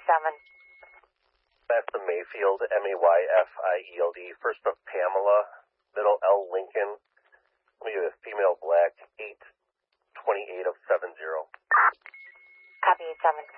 7. That's the Mayfield, Mayfield. First of Pamela, middle L Lincoln. Let me do this. Female black, 828 of 70. Copy 8-7.